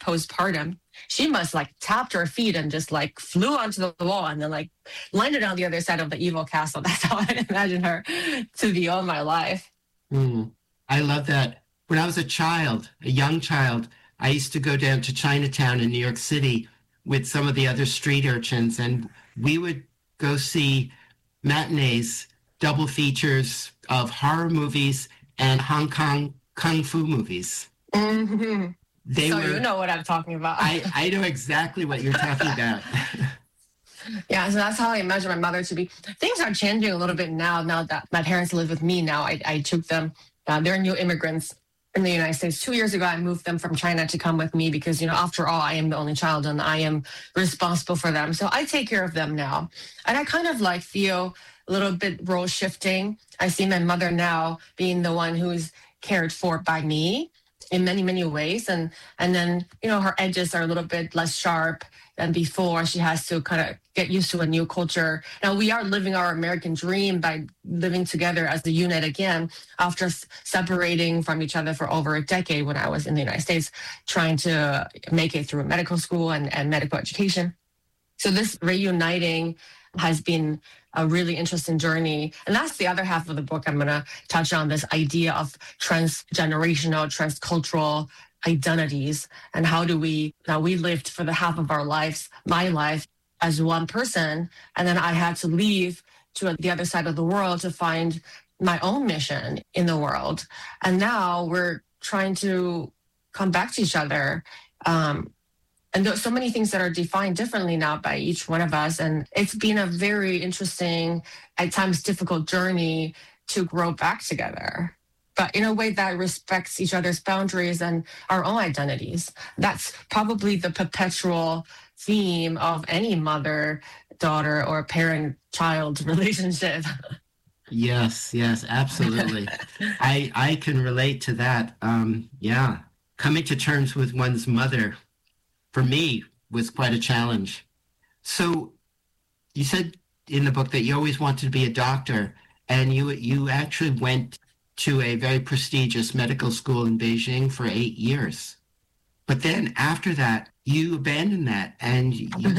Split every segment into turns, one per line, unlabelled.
postpartum. She must like tapped her feet and just like flew onto the wall and then like landed on the other side of the evil castle. That's how I imagine her to be all my life.
I love that. When I was a young child, I used to go down to Chinatown in New York City with some of the other street urchins, and we would go see matinees, double features of horror movies and Hong Kong kung fu movies.
Mm-hmm. You know what I'm talking about.
I know exactly what you're talking about.
Yeah, so that's how I imagine my mother to be. Things are changing a little bit now that my parents live with me now. I took them, they're new immigrants in the United States. 2 years ago, I moved them from China to come with me because, after all, I am the only child and I am responsible for them. So I take care of them now. And I kind of like feel a little bit role shifting. I see my mother now being the one who's cared for by me in many, many ways. And then, her edges are a little bit less sharp than before. She has to kind of get used to a new culture. Now, we are living our American dream by living together as a unit again after separating from each other for over a decade when I was in the United States, trying to make it through medical school and medical education. So this reuniting has been a really interesting journey. And that's the other half of the book. I'm going to touch on this idea of transgenerational, transcultural identities and how do we lived for the half of our lives, my life, as one person. And then I had to leave to the other side of the world to find my own mission in the world. And now we're trying to come back to each other. And there's so many things that are defined differently now by each one of us. And it's been a very interesting, at times difficult journey to grow back together, but in a way that respects each other's boundaries and our own identities. That's probably the perpetual theme of any mother-daughter or parent-child relationship.
Yes, absolutely. I can relate to that. Coming to terms with one's mother, for me, was quite a challenge. So you said in the book that you always wanted to be a doctor, and you actually went to a very prestigious medical school in Beijing for 8 years. But then after that, you abandoned that and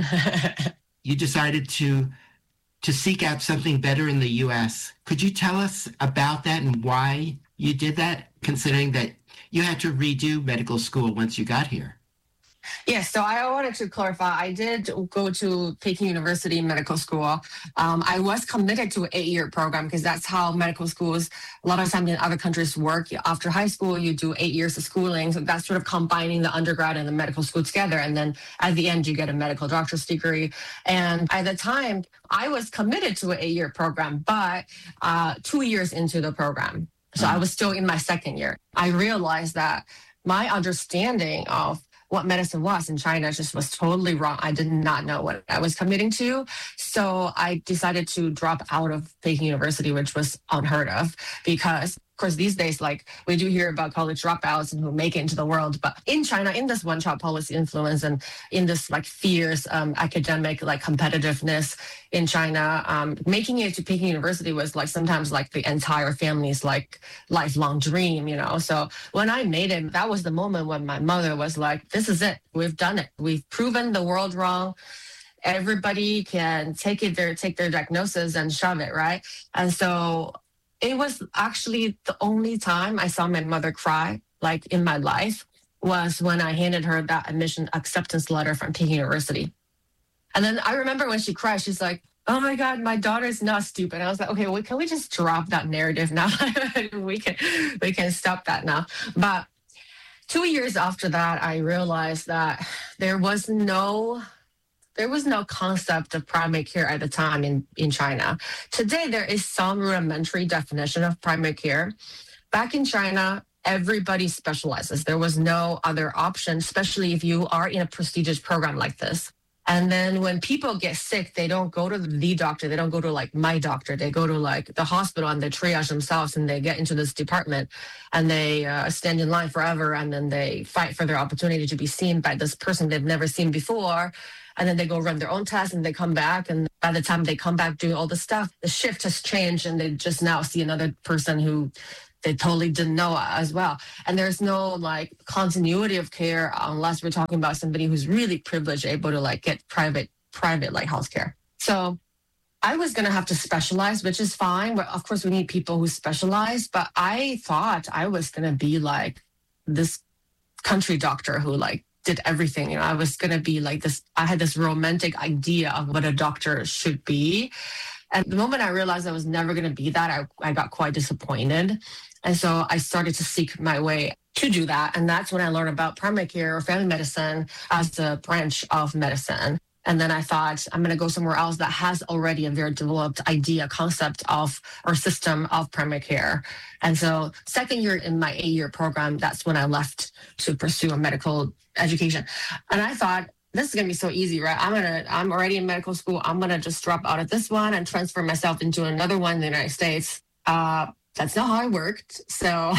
you decided to seek out something better in the U.S. Could you tell us about that and why you did that, considering that you had to redo medical school once you got here?
Yes, so I wanted to clarify. I did go to Peking University Medical School. I was committed to an 8-year program because that's how medical schools, a lot of times in other countries, work. After high school, you do 8 years of schooling. So that's sort of combining the undergrad and the medical school together. And then at the end, you get a medical doctor's degree. And at the time, I was committed to an 8-year program, but 2 years into the program. So I was still in my second year. I realized that my understanding of what medicine was in China just was totally wrong. I did not know what I was committing to. So I decided to drop out of Peking University, which was unheard of because, of course, these days, like we do hear about college dropouts and who make it into the world. But in China, in this one-child policy influence and in this like fierce academic like competitiveness in China, making it to Peking University was like sometimes like the entire family's like lifelong dream, So when I made it, that was the moment when my mother was like, this is it. We've done it. We've proven the world wrong. Everybody can take their diagnosis and shove it, right? And so it was actually the only time I saw my mother cry, like in my life, was when I handed her that admission acceptance letter from Peking University. And then I remember when she cried, she's like, oh my God, my daughter's not stupid. I was like, okay, well, can we just drop that narrative now? we can stop that now. But 2 years after that, I realized that there was no concept of primary care at the time in China. Today, there is some rudimentary definition of primary care. Back in China, everybody specializes. There was no other option, especially if you are in a prestigious program like this. And then when people get sick, they don't go to the doctor. They don't go to like my doctor. They go to like the hospital and they triage themselves and they get into this department and they stand in line forever. And then they fight for their opportunity to be seen by this person they've never seen before. And then they go run their own tests and they come back. And by the time they come back doing all this stuff, the shift has changed and they just now see another person who they totally didn't know as well. And there's no like continuity of care unless we're talking about somebody who's really privileged, able to like get private like healthcare. So I was going to have to specialize, which is fine. But of course, we need people who specialize. But I thought I was going to be like this country doctor who like did everything. I was going to be like this. I had this romantic idea of what a doctor should be. And the moment I realized I was never going to be that, I got quite disappointed. And so I started to seek my way to do that. And that's when I learned about primary care or family medicine as a branch of medicine. And then I thought, I'm going to go somewhere else that has already a very developed concept of or system of primary care. And so second year in my 8-year program, that's when I left to pursue a medical education. And I thought, this is going to be so easy, right? I'm already in medical school. I'm going to just drop out of this one and transfer myself into another one in the United States. That's not how it worked. So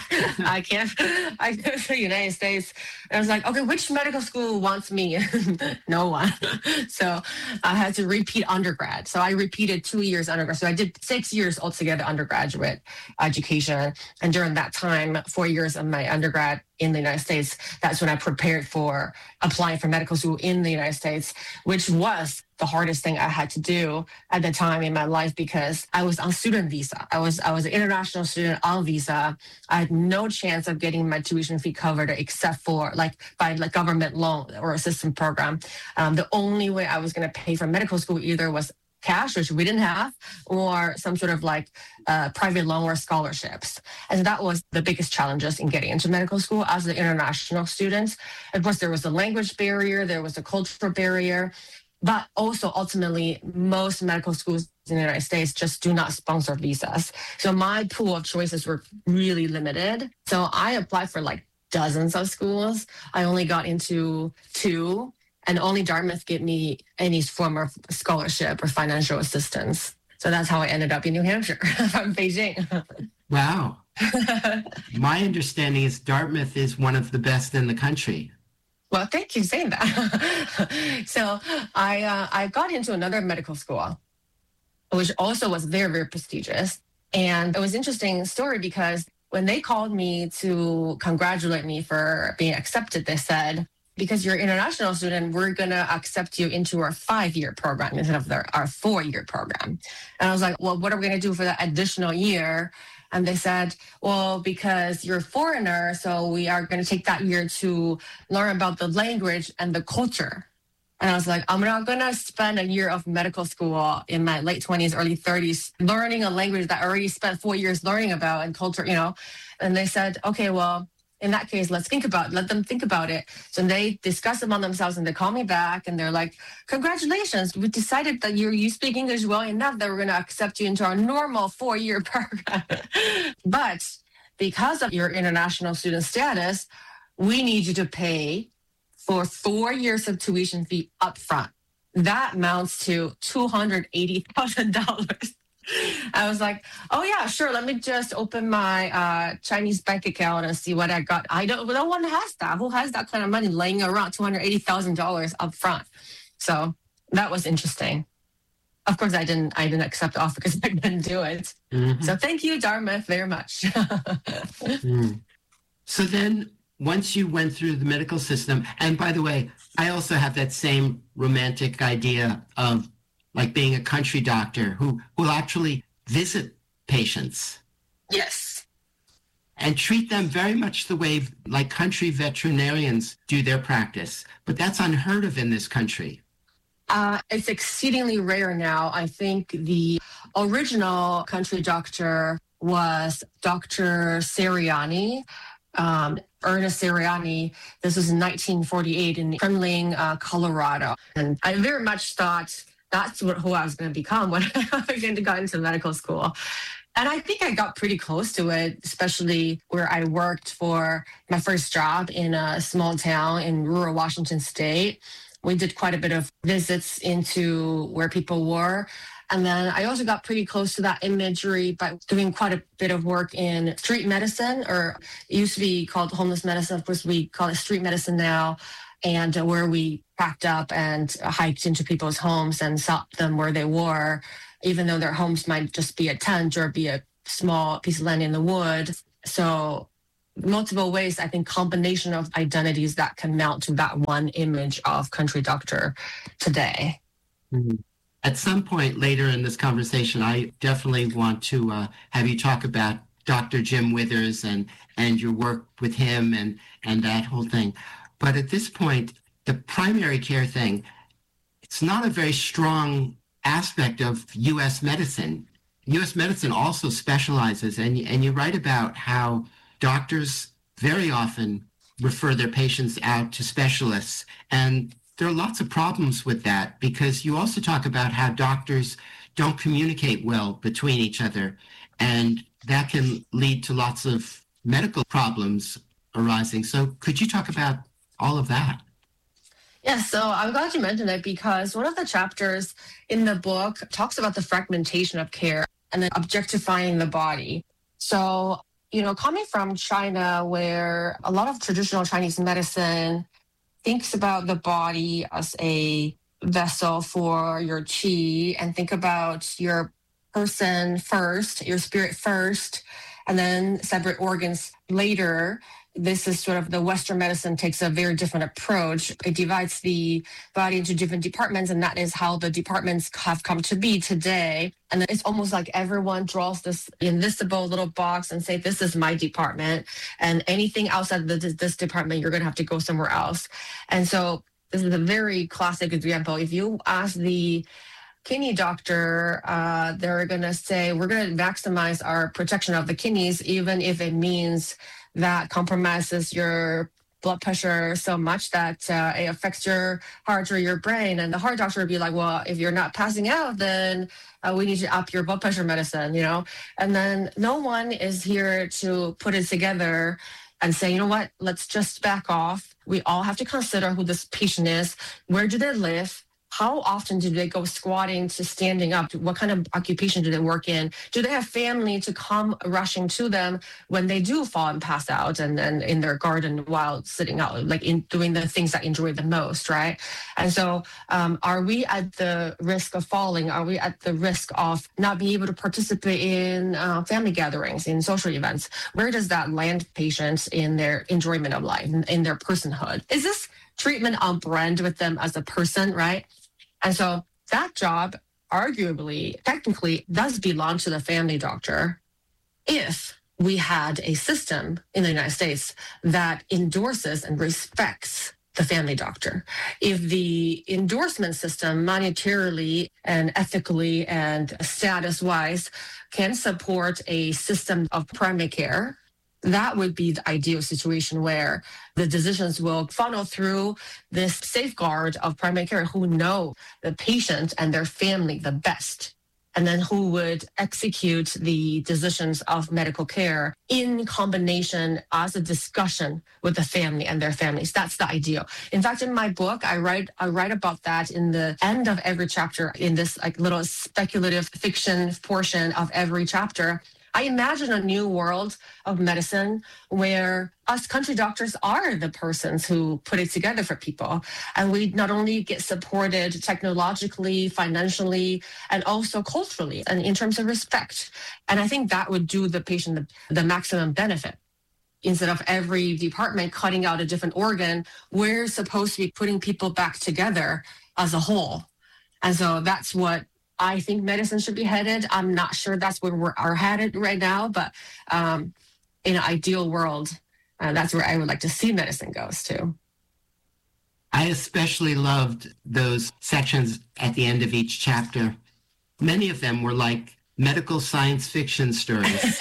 I go to the United States. And I was like, okay, which medical school wants me? No one. So I had to repeat undergrad. So I repeated 2 years undergrad. So I did 6 years altogether undergraduate education. And during that time, 4 years of my undergrad in the United States, that's when I prepared for applying for medical school in the United States, which was the hardest thing I had to do at the time in my life because I was on student visa. I was an international student on visa. I had no chance of getting my tuition fee covered except for by government loan or assistance program. The only way I was going to pay for medical school either was cash, which we didn't have, or some sort of private loan or scholarships. And that was the biggest challenges in getting into medical school as an international student. Of course, there was a language barrier, there was a cultural barrier, but also ultimately most medical schools in the United States just do not sponsor visas. So my pool of choices were really limited. So I applied for dozens of schools. I only got into 2. And only Dartmouth gave me any form of scholarship or financial assistance. So that's how I ended up in New Hampshire from Beijing.
Wow. My understanding is Dartmouth is one of the best in the country.
Well, thank you for saying that. So I got into another medical school, which also was very, very prestigious. And it was an interesting story because when they called me to congratulate me for being accepted, they said, because you're an international student, we're going to accept you into our 5-year program instead of our 4-year program. And I was like, well, what are we going to do for that additional year? And they said, well, because you're a foreigner, so we are going to take that year to learn about the language and the culture. And I was like, I'm not going to spend a year of medical school in my late 20s, early 30s, learning a language that I already spent 4 years learning about and culture, And they said, okay, well, in that case, let them think about it. So they discuss among themselves and they call me back and they're like, congratulations, we decided that you speak English well enough that we're going to accept you into our normal 4-year program. But because of your international student status, we need you to pay for 4 years of tuition fee upfront. That amounts to $280,000. I was like, oh yeah, sure. Let me just open my Chinese bank account and see what I got. No one has that. Who has that kind of money laying around $280,000 up front? So that was interesting. Of course, I didn't accept the offer because I couldn't do it. Mm-hmm. So thank you, Dartmouth, very much.
So then once you went through the medical system, and by the way, I also have that same romantic idea of being a country doctor who will actually visit patients.
Yes.
And treat them very much the way country veterinarians do their practice. But that's unheard of in this country.
It's exceedingly rare now. I think the original country doctor was Dr. Seriani, Ernest Seriani. This was in 1948 in Kremlin, Colorado. And I very much thought that's who I was going to become when I got into medical school. And I think I got pretty close to it, especially where I worked for my first job in a small town in rural Washington State. We did quite a bit of visits into where people were. And then I also got pretty close to that imagery by doing quite a bit of work in street medicine, or it used to be called homeless medicine. Of course, we call it street medicine now. And where we packed up and hiked into people's homes and sought them where they were, even though their homes might just be a tent or be a small piece of land in the wood. So multiple ways, I think combination of identities that can mount to that one image of country doctor today.
Mm-hmm. At some point later in this conversation, I definitely want to have you talk about Dr. Jim Withers and your work with him and that whole thing. But at this point, the primary care thing, it's not a very strong aspect of U.S. medicine. U.S. medicine also specializes, and you write about how doctors very often refer their patients out to specialists. And there are lots of problems with that, because you also talk about how doctors don't communicate well between each other. And that can lead to lots of medical problems arising. So could you talk about all of that?
Yeah, so I'm glad you mentioned it, because one of the chapters in the book talks about the fragmentation of care and then objectifying the body. So, coming from China, where a lot of traditional Chinese medicine thinks about the body as a vessel for your qi, and think about your person first, your spirit first, and then separate organs later. This is sort of the Western medicine takes a very different approach. It divides the body into different departments, and that is how the departments have come to be today. And it's almost like everyone draws this invisible little box and say, this is my department, and anything outside of this department, you're going to have to go somewhere else. And so this is a very classic example. If you ask the kidney doctor, they're going to say, we're going to maximize our protection of the kidneys, even if it means that compromises your blood pressure so much that it affects your heart or your brain. And the heart doctor would be like, well, if you're not passing out, then we need to up your blood pressure medicine, And then no one is here to put it together and say, you know what, let's just back off. We all have to consider who this patient is. Where do they live? How often do they go squatting to standing up? What kind of occupation do they work in? Do they have family to come rushing to them when they do fall and pass out and in their garden while sitting out, like in doing the things that enjoy the most, right? And so are we at the risk of falling? Are we at the risk of not being able to participate in family gatherings, in social events? Where does that land patients in their enjoyment of life, in their personhood? Is this treatment on brand with them as a person, right? And so that job arguably, technically, does belong to the family doctor if we had a system in the United States that endorses and respects the family doctor. If the endorsement system monetarily and ethically and status-wise can support a system of primary care, that would be the ideal situation where the decisions will funnel through this safeguard of primary care who know the patient and their family the best, and then who would execute the decisions of medical care in combination as a discussion with the family and their families. That's the ideal. In fact, in my book, I write about that in the end of every chapter, in this like little speculative fiction portion of every chapter. I imagine a new world of medicine where us country doctors are the persons who put it together for people. And we not only get supported technologically, financially, and also culturally, and in terms of respect. And I think that would do the patient the maximum benefit. Instead of every department cutting out a different organ, we're supposed to be putting people back together as a whole. And so that's what I think medicine should be headed. I'm not sure that's where we are headed right now, but in an ideal world, that's where I would like to see medicine goes to.
I especially loved those sections at the end of each chapter. Many of them were like medical science fiction stories.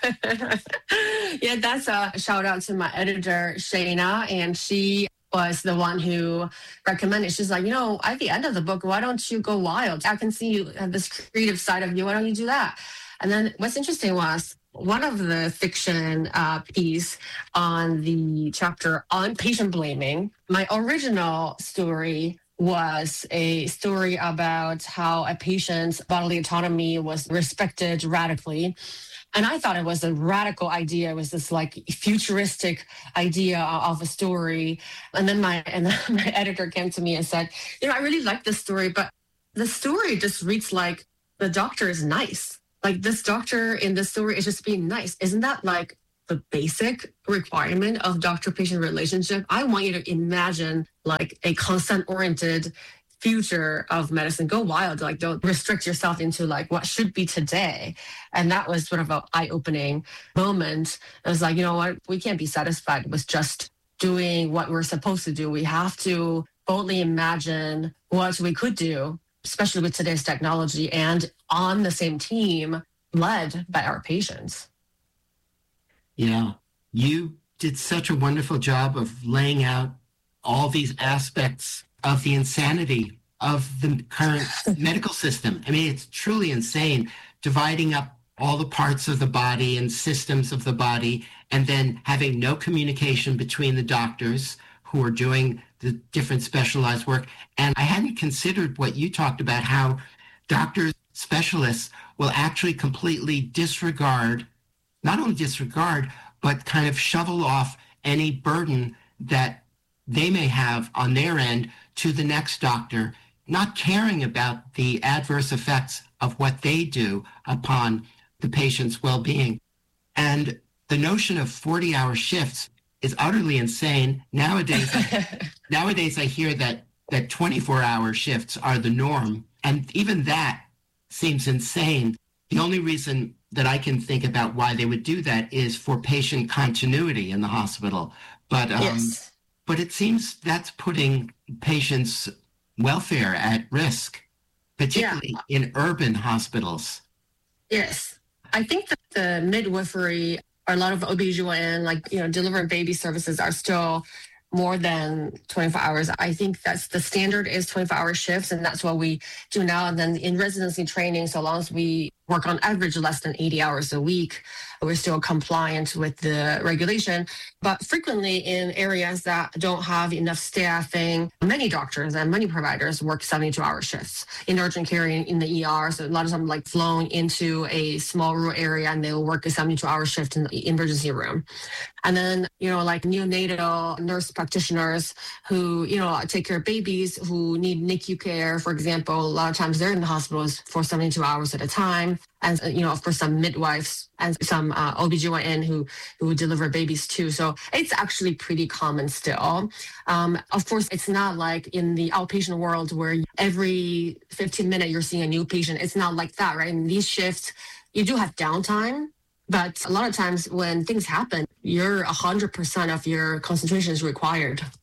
Yeah, that's a shout out to my editor, Shayna, and she was the one who recommended. She's like, at the end of the book, why don't you go wild? I can see you have this creative side of you. Why don't you do that? And then what's interesting was one of the fiction piece on the chapter on patient blaming. My original story was a story about how a patient's bodily autonomy was respected radically. And I thought it was a radical idea. It was this like futuristic idea of a story. And then my editor came to me and said, I really like this story, but the story just reads like the doctor is nice. like this doctor in this story is just being nice. Isn't that like the basic requirement of doctor-patient relationship? I want you to imagine like a consent-oriented future of medicine. Go wild. Like, don't restrict yourself into like what should be today. And that was sort of an eye-opening moment. It was like, you know what? We can't be satisfied with just doing what we're supposed to do. We have to boldly imagine what we could do, especially with today's technology, and on the same team led by our patients.
Yeah. You did such a wonderful job of laying out all these aspects of the insanity of the current medical system. I mean, it's truly insane, dividing up all the parts of the body and systems of the body, and then having no communication between the doctors who are doing the different specialized work. And I hadn't considered what you talked about, how doctors, specialists will actually completely disregard, not only disregard, but kind of shovel off any burden that they may have on their end to the next doctor, not caring about the adverse effects of what they do upon the patient's well-being. And the notion of 40-hour shifts is utterly insane. Nowadays I hear that 24-hour shifts are the norm, and even that seems insane. The only reason that I can think about why they would do that is for patient continuity in the hospital. But
Yes.
But it seems that's putting patients' welfare at risk, particularly in urban hospitals.
Yes. I think that the midwifery, or a lot of OBGYN, like, delivering baby services are still more than 24 hours. I think that's the standard is 24-hour shifts, and that's what we do now. And then in residency training, so long as we work on average less than 80 hours a week, we're still compliant with the regulation. But frequently in areas that don't have enough staffing, many doctors and many providers work 72-hour shifts in urgent care, in the ER. So a lot of them like flown into a small rural area and they'll work a 72-hour shift in the emergency room. And then, like neonatal nurse practitioners who, take care of babies who need NICU care, for example, a lot of times they're in the hospitals for 72 hours at a time. And, of course, some midwives and some OBGYN who deliver babies too. So it's actually pretty common still. Of course, it's not like in the outpatient world where every 15 minutes you're seeing a new patient. It's not like that, right? In these shifts, you do have downtime. But a lot of times when things happen, 100% of your concentration is required.